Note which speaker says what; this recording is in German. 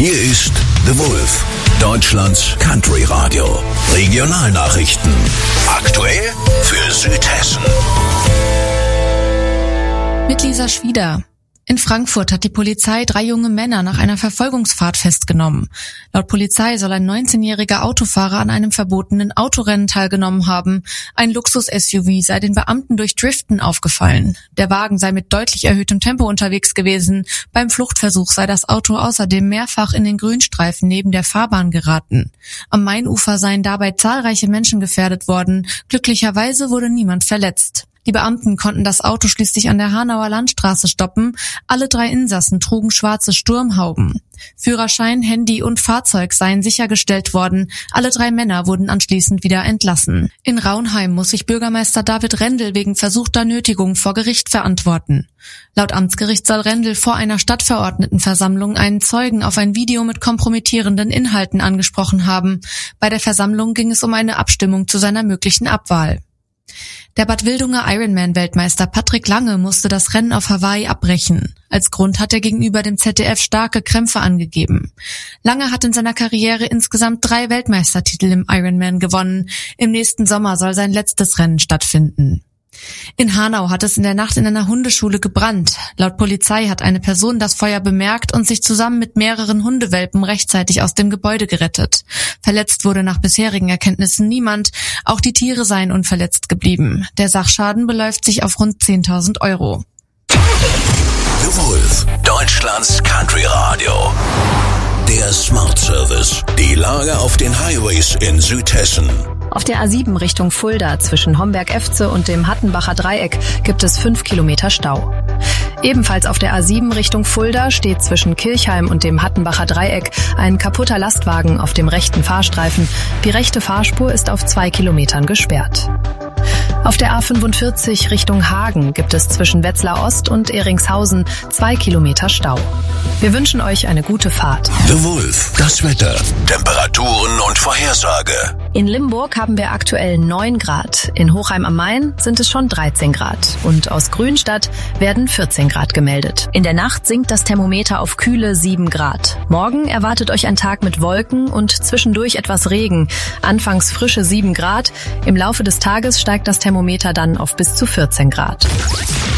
Speaker 1: Hier ist The Wolf, Deutschlands Country Radio. Regionalnachrichten. Aktuell für Südhessen.
Speaker 2: Mit Lisa Schwieder. In Frankfurt hat die Polizei 3 junge Männer nach einer Verfolgungsfahrt festgenommen. Laut Polizei soll ein 19-jähriger Autofahrer an einem verbotenen Autorennen teilgenommen haben. Ein Luxus-SUV sei den Beamten durch Driften aufgefallen. Der Wagen sei mit deutlich erhöhtem Tempo unterwegs gewesen. Beim Fluchtversuch sei das Auto außerdem mehrfach in den Grünstreifen neben der Fahrbahn geraten. Am Mainufer seien dabei zahlreiche Menschen gefährdet worden. Glücklicherweise wurde niemand verletzt. Die Beamten konnten das Auto schließlich an der Hanauer Landstraße stoppen. Alle 3 Insassen trugen schwarze Sturmhauben. Führerschein, Handy und Fahrzeug seien sichergestellt worden. Alle 3 Männer wurden anschließend wieder entlassen. In Raunheim muss sich Bürgermeister David Rendel wegen versuchter Nötigung vor Gericht verantworten. Laut Amtsgericht soll Rendel vor einer Stadtverordnetenversammlung einen Zeugen auf ein Video mit kompromittierenden Inhalten angesprochen haben. Bei der Versammlung ging es um eine Abstimmung zu seiner möglichen Abwahl. Der Bad Wildunger Ironman-Weltmeister Patrick Lange musste das Rennen auf Hawaii abbrechen. Als Grund hat er gegenüber dem ZDF starke Krämpfe angegeben. Lange hat in seiner Karriere insgesamt 3 Weltmeistertitel im Ironman gewonnen. Im nächsten Sommer soll sein letztes Rennen stattfinden. In Hanau hat es in der Nacht in einer Hundeschule gebrannt. Laut Polizei hat eine Person das Feuer bemerkt und sich zusammen mit mehreren Hundewelpen rechtzeitig aus dem Gebäude gerettet. Verletzt wurde nach bisherigen Erkenntnissen niemand. Auch die Tiere seien unverletzt geblieben. Der Sachschaden beläuft sich auf rund 10.000 €.
Speaker 1: The Wolf, Deutschlands Country Radio. Der Smart Service. Die Lage auf den Highways in Südhessen.
Speaker 3: Auf der A7 Richtung Fulda zwischen Homberg-Efze und dem Hattenbacher Dreieck gibt es 5 Kilometer Stau. Ebenfalls auf der A7 Richtung Fulda steht zwischen Kirchheim und dem Hattenbacher Dreieck ein kaputter Lastwagen auf dem rechten Fahrstreifen. Die rechte Fahrspur ist auf 2 Kilometern gesperrt. Auf der A45 Richtung Hagen gibt es zwischen Wetzlar Ost und Eringshausen 2 Kilometer Stau. Wir wünschen euch eine gute Fahrt.
Speaker 1: The Wolf, das Wetter, Temperaturen und Vorhersage.
Speaker 3: In Limburg haben wir aktuell 9 Grad. In Hochheim am Main sind es schon 13 Grad. Und aus Grünstadt werden 14 Grad gemeldet. In der Nacht sinkt das Thermometer auf kühle 7 Grad. Morgen erwartet euch ein Tag mit Wolken und zwischendurch etwas Regen. Anfangs frische 7 Grad. Im Laufe des Tages steigt das Thermometer dann auf bis zu 14 Grad.